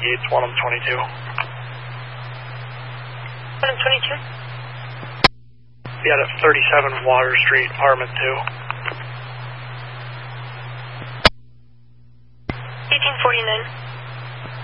Yates, Wenham 22. Wenham 22? Yeah, at 37 Water Street, apartment 2. 1849.